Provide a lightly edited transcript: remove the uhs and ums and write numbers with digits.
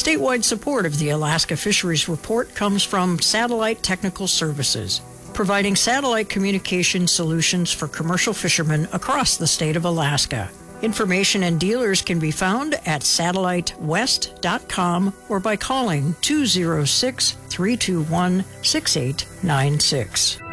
Statewide support of the Alaska Fisheries Report comes from Satellite Technical Services, providing satellite communication solutions for commercial fishermen across the state of Alaska. Information and dealers can be found at satellitewest.com or by calling 206-321-6896.